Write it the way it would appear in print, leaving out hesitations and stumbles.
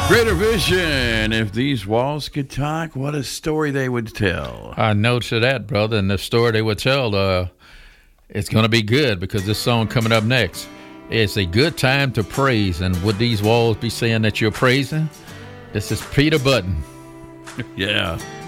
Greater Vision. If these walls could talk, what a story they would tell. I know to that, brother, and the story they would tell, it's going to be good because this song coming up next. It's a good time to praise, and would these walls be saying that you're praising? This is Peter Button. Yeah.